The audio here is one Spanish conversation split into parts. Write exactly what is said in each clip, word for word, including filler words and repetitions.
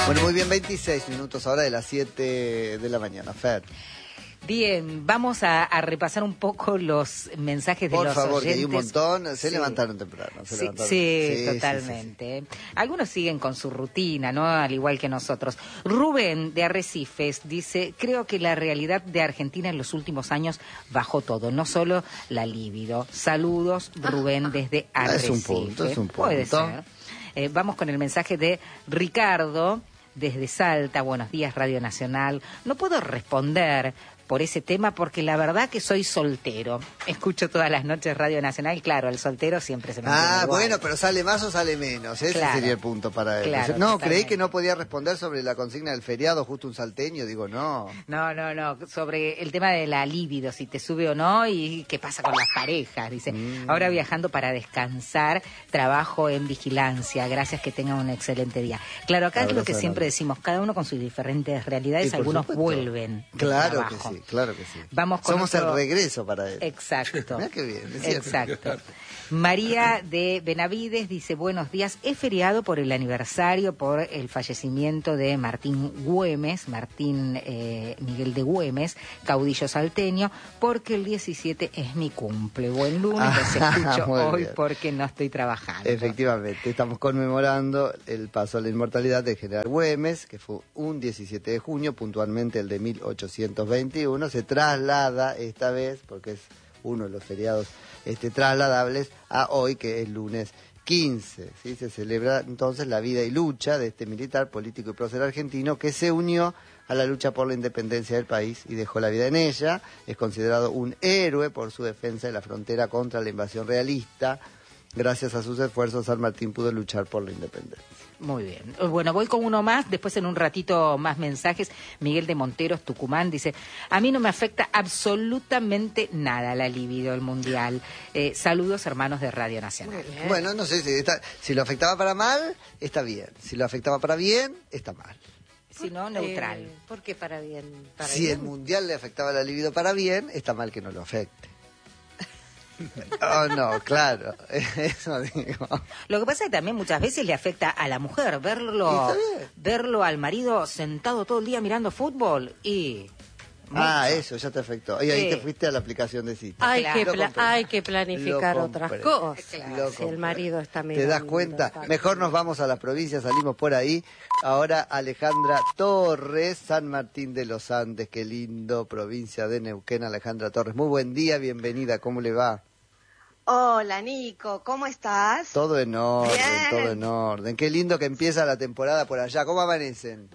Bueno, muy bien, veintiséis minutos ahora de las siete de la mañana. Fer. Bien, vamos a, a repasar un poco los mensajes de Por los favor, oyentes. que hay un montón. Se sí. levantaron temprano. Se sí, levantaron. sí, Sí, totalmente. Sí, sí, sí. Algunos siguen con su rutina, ¿no? Al igual que nosotros. Rubén, de Arrecifes, dice, creo que la realidad de Argentina en los últimos años bajó todo, no solo la libido. Saludos, Rubén, desde Arrecifes. Es un punto, es un punto. Puede ser. Eh, vamos con el mensaje de Ricardo, desde Salta. Buenos días, Radio Nacional. No puedo responder por ese tema porque la verdad que soy soltero. Escucho todas las noches Radio Nacional. Claro, el soltero siempre se mantiene Ah, igual. bueno, pero ¿sale más o sale menos? Ese Claro. sería el punto para él. Claro, no, totalmente. creí que no podía responder sobre la consigna del feriado, justo un salteño. Digo, no. No, no, no. Sobre el tema de la libido, si te sube o no y qué pasa con las parejas. Dice, Mm. ahora viajando para descansar, trabajo en vigilancia. Gracias, que tengan un excelente día. Claro, acá es lo Abrazo que grande. siempre decimos, cada uno con sus diferentes realidades. Y por Algunos supuesto. vuelven del Claro que trabajo. sí, claro que sí. Vamos con Somos otro- el regreso para él. Exacto. Mirá qué bien, es cierto. Exacto. María de Benavides dice, buenos días, he feriado por el aniversario, por el fallecimiento de Martín Güemes, Martín eh, Miguel de Güemes, caudillo salteño, porque el diecisiete es mi cumple. Buen lunes, los Ah, escucho muy hoy bien. porque no estoy trabajando. Efectivamente, estamos conmemorando el paso a la inmortalidad del general Güemes, que fue un diecisiete de junio, puntualmente el de mil ochocientos veintiuno. Se traslada esta vez, porque es uno de los feriados este, trasladables, a hoy, que es lunes quince. ¿Sí? Se celebra entonces la vida y lucha de este militar, político y prócer argentino que se unió a la lucha por la independencia del país y dejó la vida en ella. Es considerado un héroe por su defensa de la frontera contra la invasión realista. Gracias a sus esfuerzos, San Martín pudo luchar por la independencia. Muy bien. Bueno, voy con uno más, después en un ratito más mensajes. Miguel de Monteros, Tucumán, dice, a mí no me afecta absolutamente nada la libido del mundial. Eh, saludos, hermanos de Radio Nacional. Bueno, no sé si, está, si lo afectaba para mal, está bien. Si lo afectaba para bien, está mal. Si no, neutral. Eh, ¿Por qué para bien? Para Si bien. el mundial le afectaba la libido para bien, está mal que no lo afecte. Oh, no, claro, eso digo. Lo que pasa es que también muchas veces le afecta a la mujer verlo, Y está bien. verlo al marido sentado todo el día mirando fútbol y... Ah, mucho. eso ya te afectó. Y ahí Sí. te fuiste a la aplicación de cita. Hay, Claro. que Lo pla- compré. hay que planificar Lo otras compré. cosas. Claro. Lo Si el compré. marido está mirando. ¿Te das cuenta? está- Mejor nos vamos a las provincias, salimos por ahí. Ahora Alejandra Torres, San Martín de los Andes, qué lindo, provincia de Neuquén. Alejandra Torres, muy buen día, bienvenida, ¿cómo le va? Hola Nico, ¿cómo estás? Todo en orden, Bien. todo en orden. Qué lindo que empieza la temporada por allá. ¿Cómo amanecen?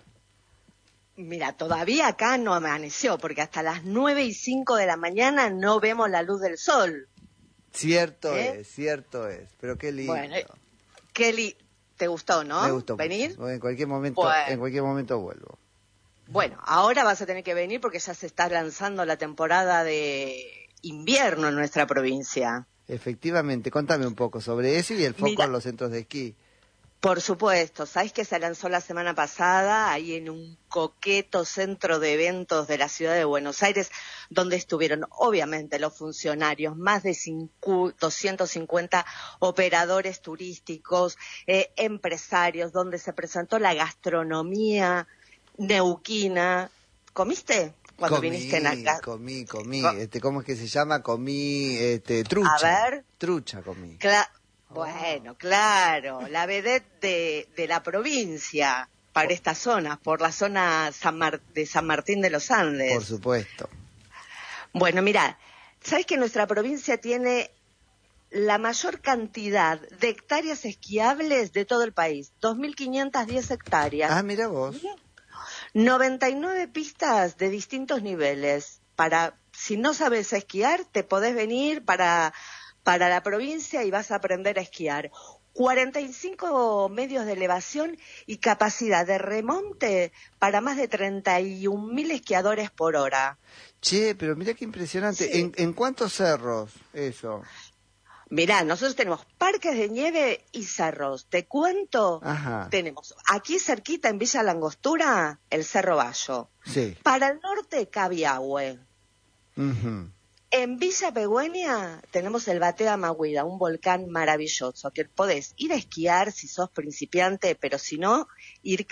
Mira, todavía acá no amaneció, porque hasta las nueve y cinco de la mañana no vemos la luz del sol. Cierto ¿Eh? es, cierto es. Pero qué lindo. Bueno, Kelly, ¿te gustó, no? Me gustó ¿Venir? mucho. En cualquier momento, Bueno. en cualquier momento vuelvo. Bueno, ahora vas a tener que venir porque ya se está lanzando la temporada de invierno en nuestra provincia. Efectivamente, contame un poco sobre eso y el foco Mira. en los centros de esquí. Por supuesto, ¿sabes que se lanzó la semana pasada ahí en un coqueto centro de eventos de la ciudad de Buenos Aires, donde estuvieron obviamente los funcionarios, más de cincu- doscientos cincuenta operadores turísticos, eh, empresarios, donde se presentó la gastronomía neuquina? ¿Comiste cuando comí, viniste en acá? comí, comí. Co- Este, ¿cómo es que se llama? Comí, este, trucha. A ver. Trucha comí. Cla- Bueno, claro, la vedette de, de la provincia para esta zona, por la zona San Mar- de San Martín de los Andes. Por supuesto. Bueno, mira, ¿sabes que nuestra provincia tiene la mayor cantidad de hectáreas esquiables de todo el país? dos mil quinientas diez hectáreas. Ah, mira vos. noventa y nueve pistas de distintos niveles. Para, si no sabes esquiar, te podés venir para, para la provincia y vas a aprender a esquiar. cuarenta y cinco medios de elevación y capacidad de remonte para más de treinta y un mil esquiadores por hora. Che, pero mira qué impresionante. Sí. ¿En, ¿En cuántos cerros eso? Mirá, nosotros tenemos parques de nieve y cerros. ¿Te cuento? Ajá. Tenemos aquí cerquita en Villa Langostura el Cerro Bayo. Sí. Para el norte, Cabiahue. Ujú. En Villa Pegüeña tenemos el Batea Maguida, un volcán maravilloso, que podés ir a esquiar si sos principiante, pero si no, ir ca-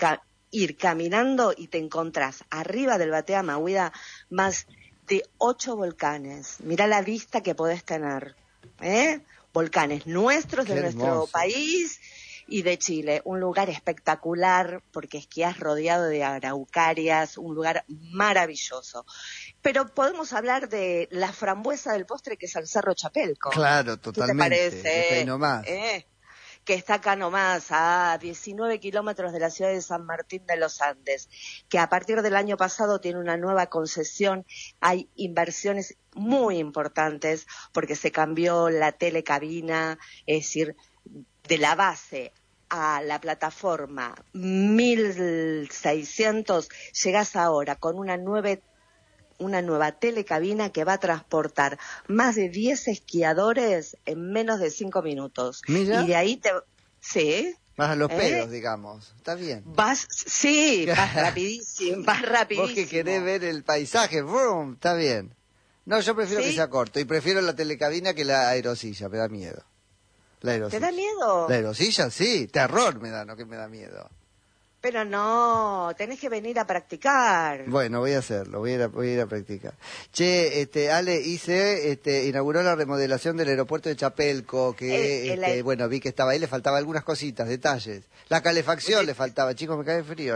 ir caminando y te encontrás arriba del Batea Mahuida más de ocho volcanes. Mirá la vista que podés tener, ¿eh? Volcanes nuestros, Qué de hermoso. nuestro país y de Chile. Un lugar espectacular porque esquías rodeado de araucarias, un lugar maravilloso. Pero podemos hablar de la frambuesa del postre, que es el Cerro Chapelco. Claro, ¿Qué te totalmente. parece? Está ahí nomás. ¿Eh? Que está acá nomás, a diecinueve kilómetros de la ciudad de San Martín de los Andes, que a partir del año pasado tiene una nueva concesión. Hay inversiones muy importantes porque se cambió la telecabina, es decir, de la base a la plataforma mil seiscientos, llegás ahora con una nueva una nueva telecabina que va a transportar más de diez esquiadores en menos de cinco minutos. Mira. Y de ahí te... Sí. Vas a los ¿Eh? pedos, digamos. Está bien. Vas, sí, vas rapidísimo, vas rapidísimo. Vos que querés ver el paisaje, ¡brum! Está bien. No, yo prefiero ¿Sí? que sea corto y prefiero la telecabina que la aerosilla, me da miedo. La ¿Te aerosilla. da miedo? La aerosilla, sí, terror me da, no que me da miedo. Pero no, tenés que venir a practicar. Bueno, voy a hacerlo, voy a ir a, voy a, ir a practicar. Che, este, Ale, hice, este, inauguró la remodelación del aeropuerto de Chapelco, que, El- el este, aer- bueno, vi que estaba ahí, le faltaban algunas cositas, detalles. La calefacción le faltaba, chicos, me cae frío.